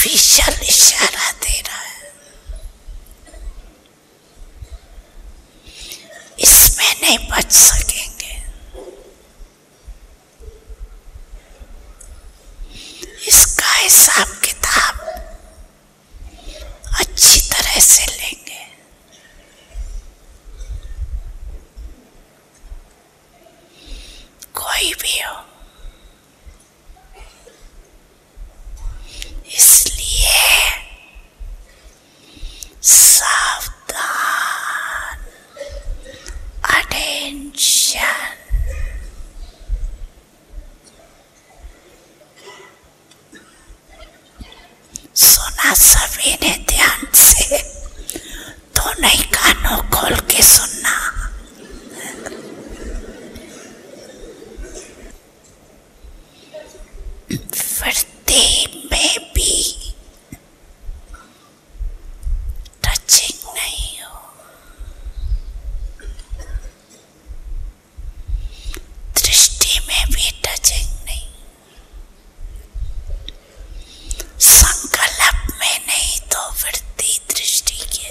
Artificial इशारा दे रहा है, इसमें नहीं बच सकेंगे। इसका हिसाब किताब अच्छी तरह से लेंगे। कोई भी हो, इसलिए सावधान, अटेंशन। सुना सभी ने ध्यान से, तो नहीं कानों खोल के सुनना। वृत्ति में भी टचिंग नहीं हो, दृष्टि में भी टचिंग नहीं, संकल्प में नहीं तो वृत्ति दृष्टि के।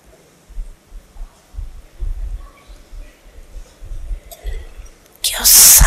क्यों